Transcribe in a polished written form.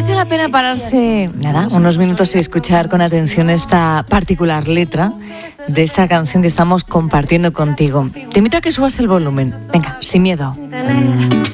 merece la pena pararse, unos minutos y escuchar con atención esta particular letra de esta canción que estamos compartiendo contigo. Te invito a que subas el volumen. Venga, sin miedo.